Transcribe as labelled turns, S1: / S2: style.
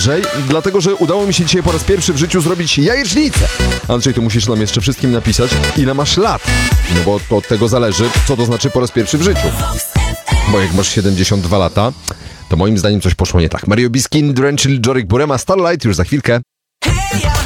S1: Andrzej, dlatego że udało mi się dzisiaj po raz pierwszy w życiu zrobić jajecznicę. Andrzej, to musisz nam jeszcze wszystkim napisać, ile masz lat. No bo to od tego zależy, co to znaczy po raz pierwszy w życiu. Bo jak masz 72 lata, to moim zdaniem coś poszło nie tak. Mario Biskin, Drenchill, Jorik Burema, Starlight już za chwilkę.
S2: Hey,